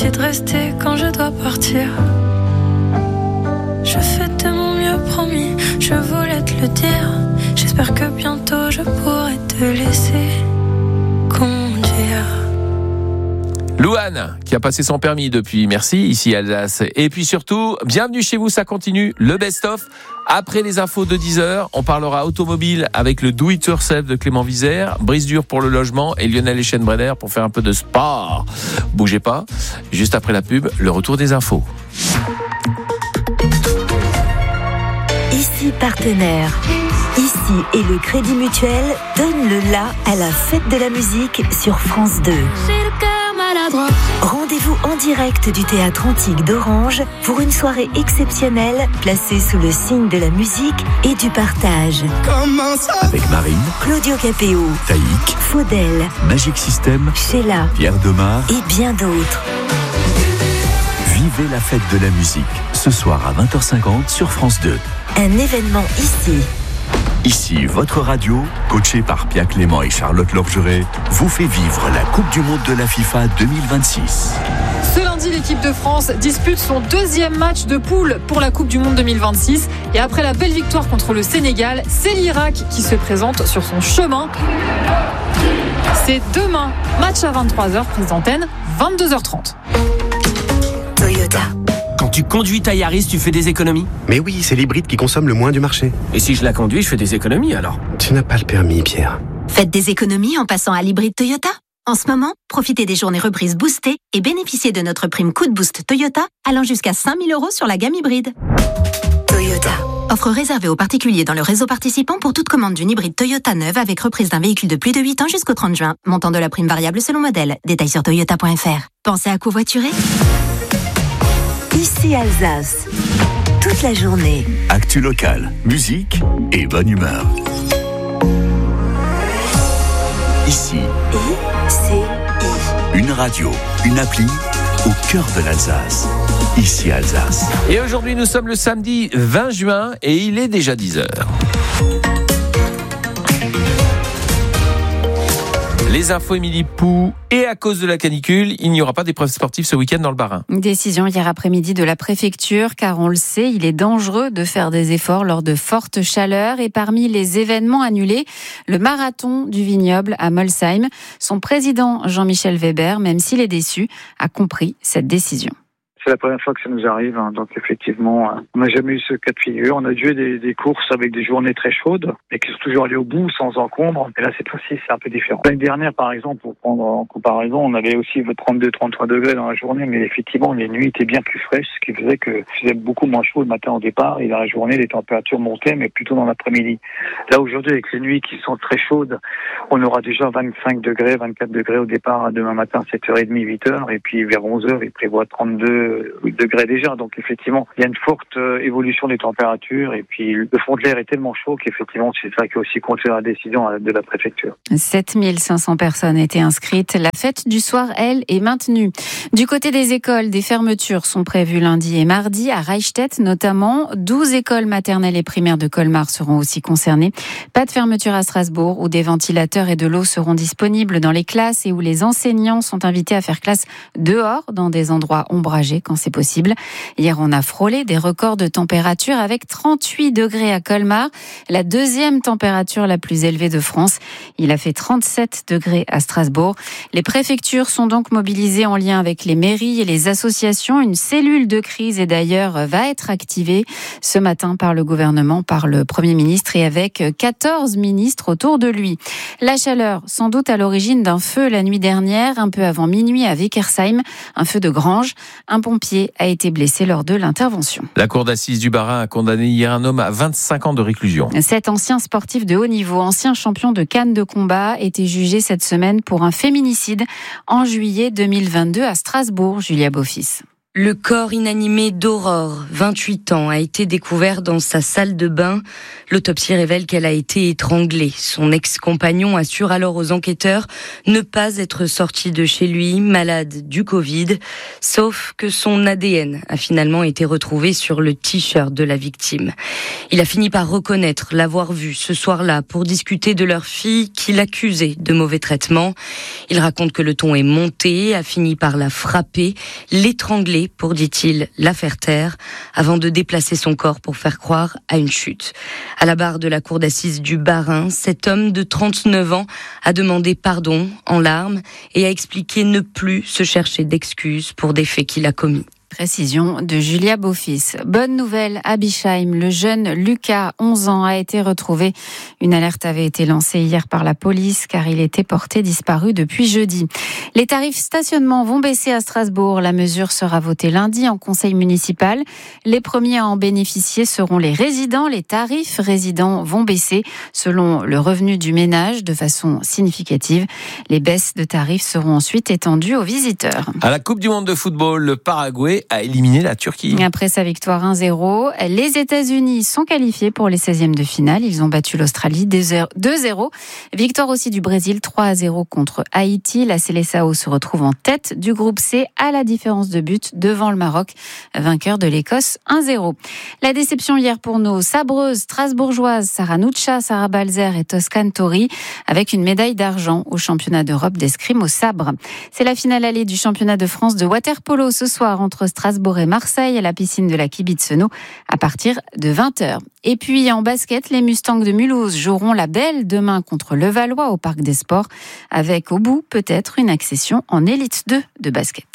merci de rester quand je dois partir. Je fais de mon mieux, promis, je voulais te le dire. J'espère que bientôt je pourrai te laisser conduire. Louane, qui a passé son permis depuis, merci, ici Alsace. Et puis surtout, bienvenue chez vous, ça continue, le best-of. Après les infos de 10h, on parlera automobile avec le do-it-yourself de Clément Vizère, Brise Dure pour le logement et Lionel Eschenbrenner pour faire un peu de sport. Bougez pas, juste après la pub, le retour des infos. Ici partenaire. Ici et le Crédit Mutuel donne le la à la fête de la musique sur France 2. Rendez-vous en direct du Théâtre Antique d'Orange pour une soirée exceptionnelle placée sous le signe de la musique et du partage. Avec Marine, Claudio Capéo, Taïk, Faudel, Magic System, Sheila Pierre Demar et bien d'autres. Vivez la fête de la musique ce soir à 20h50 sur France 2. Un événement ici. Ici, votre radio, coachée par Pierre Clément et Charlotte Lorgeret, vous fait vivre la Coupe du Monde de la FIFA 2026. Ce lundi, l'équipe de France dispute son deuxième match de poule pour la Coupe du Monde 2026. Et après la belle victoire contre le Sénégal, c'est l'Irak qui se présente sur son chemin. C'est demain, match à 23h, prise d'antenne, 22h30. Toyota. Quand tu conduis ta Yaris, tu fais des économies? Mais oui, c'est l'hybride qui consomme le moins du marché. Et si je la conduis, je fais des économies alors? Tu n'as pas le permis, Pierre. Faites des économies en passant à l'hybride Toyota. En ce moment, profitez des journées reprises boostées et bénéficiez de notre prime coup de boost Toyota allant jusqu'à 5 000 € sur la gamme hybride. Toyota. Offre réservée aux particuliers dans le réseau participant pour toute commande d'une hybride Toyota neuve avec reprise d'un véhicule de plus de 8 ans jusqu'au 30 juin. Montant de la prime variable selon modèle. Détails sur toyota.fr. Pensez à covoiturer? Ici Alsace. Toute la journée. Actu locale, musique et bonne humeur. Ici, une radio, une appli au cœur de l'Alsace. Ici Alsace. Et aujourd'hui, nous sommes le samedi 20 juin et il est déjà 10h. Les infos Émilie Pou, et à cause de la canicule, il n'y aura pas d'épreuves sportives ce week-end dans le Bas-Rhin. Décision hier après-midi de la préfecture, car on le sait, il est dangereux de faire des efforts lors de fortes chaleurs. Et parmi les événements annulés, le marathon du vignoble à Molsheim. Son président, Jean-Michel Weber, même s'il est déçu, a compris cette décision. C'est la première fois que ça nous arrive, donc effectivement, on n'a jamais eu ce cas de figure. On a dû des courses avec des journées très chaudes, mais qui sont toujours allées au bout sans encombre. Et là, cette fois-ci, c'est un peu différent. L'année dernière, par exemple, pour prendre en comparaison, on avait aussi 32-33 degrés dans la journée, mais effectivement, les nuits étaient bien plus fraîches, ce qui faisait que faisait beaucoup moins chaud le matin au départ, et dans la journée, les températures montaient, mais plutôt dans l'après-midi. Là, aujourd'hui, avec les nuits qui sont très chaudes, on aura déjà 25 degrés, 24 degrés au départ, demain matin, 7h30, 8h, et puis vers 11h, il prévoit 32 degrés déjà, donc effectivement il y a une forte évolution des températures et puis le fond de l'air est tellement chaud qu'effectivement c'est ça qui a aussi compté la décision de la préfecture. 7500 personnes étaient inscrites. La fête du soir, elle, est maintenue. Du côté des écoles, des fermetures sont prévues lundi et mardi à Reichstätt notamment. 12 écoles maternelles et primaires de Colmar seront aussi concernées. Pas de fermeture à Strasbourg où des ventilateurs et de l'eau seront disponibles dans les classes et où les enseignants sont invités à faire classe dehors dans des endroits ombragés quand c'est possible. Hier, on a frôlé des records de température avec 38 degrés à Colmar, la deuxième température la plus élevée de France. Il a fait 37 degrés à Strasbourg. Les préfectures sont donc mobilisées en lien avec les mairies et les associations. Une cellule de crise et d'ailleurs va être activée ce matin par le gouvernement, par le Premier ministre et avec 14 ministres autour de lui. La chaleur, sans doute à l'origine d'un feu la nuit dernière, un peu avant minuit à Wickersheim, un feu de grange. Un pompier a été blessé lors de l'intervention. La cour d'assises du Bas-Rhin a condamné hier un homme à 25 ans de réclusion. Cet ancien sportif de haut niveau, ancien champion de canne de combat, était jugé cette semaine pour un féminicide en juillet 2022 à Strasbourg, Julia Beaufils. Le corps inanimé d'Aurore, 28 ans, a été découvert dans sa salle de bain. L'autopsie révèle qu'elle a été étranglée. Son ex-compagnon assure alors aux enquêteurs ne pas être sorti de chez lui, malade du Covid, sauf que son ADN a finalement été retrouvé sur le t-shirt de la victime. Il a fini par reconnaître l'avoir vue ce soir-là pour discuter de leur fille qui l'accusait de mauvais traitements. Il raconte que le ton est monté, a fini par la frapper, l'étrangler pour, dit-il, la faire taire, avant de déplacer son corps pour faire croire à une chute. À la barre de la cour d'assises du Bas-Rhin, cet homme de 39 ans a demandé pardon en larmes et a expliqué ne plus se chercher d'excuses pour des faits qu'il a commis. Précision de Julia Beaufils. Bonne nouvelle à Bischheim, le jeune Lucas, 11 ans, a été retrouvé. Une alerte avait été lancée hier par la police car il était porté disparu depuis jeudi. Les tarifs stationnement vont baisser à Strasbourg. La mesure sera votée lundi en conseil municipal. Les premiers à en bénéficier seront les résidents. Les tarifs résidents vont baisser selon le revenu du ménage de façon significative. Les baisses de tarifs seront ensuite étendues aux visiteurs. À la Coupe du Monde de football, le Paraguay a éliminé la Turquie. Après sa victoire 1-0, les États-Unis sont qualifiés pour les 16e de finale. Ils ont battu l'Australie 2-0. Victoire aussi du Brésil 3-0 contre Haïti. La Seleção se retrouve en tête du groupe C à la différence de but devant le Maroc, vainqueur de l'Écosse 1-0. La déception hier pour nos sabreuses strasbourgeoises Sarah Nuccia, Sarah Balzer et Toscane Tori avec une médaille d'argent au championnat d'Europe d'escrime au sabre. C'est la finale allée du championnat de France de water-polo ce soir entre Strasbourg et Marseille à la piscine de la Kibitzenau à partir de 20h. Et puis en basket, les Mustangs de Mulhouse joueront la belle demain contre Levallois au Parc des Sports avec au bout peut-être une accession en élite 2 de basket.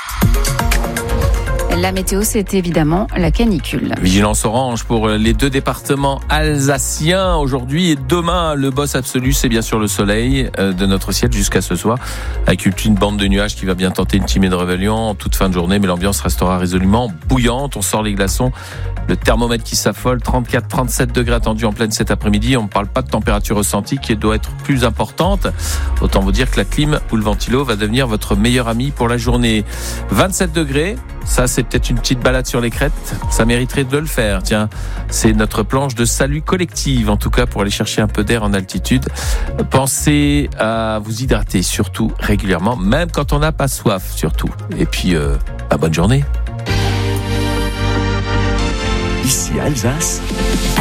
La météo, c'est évidemment la canicule. Vigilance orange pour les 2 départements alsaciens aujourd'hui et demain. Le boss absolu, c'est bien sûr le soleil de notre ciel jusqu'à ce soir, avec une bande de nuages qui va bien tenter une timide rébellion en toute fin de journée, mais l'ambiance restera résolument bouillante. On sort les glaçons, le thermomètre qui s'affole, 34-37 degrés attendus en pleine cet après-midi. On ne parle pas de température ressentie qui doit être plus importante. Autant vous dire que la clim ou le ventilo va devenir votre meilleur ami pour la journée. 27 degrés. Ça, c'est peut-être une petite balade sur les crêtes. Ça mériterait de le faire. Tiens, c'est notre planche de salut collective, en tout cas pour aller chercher un peu d'air en altitude. Pensez à vous hydrater, surtout régulièrement, même quand on n'a pas soif, surtout. Et puis, bonne journée. Ici Alsace.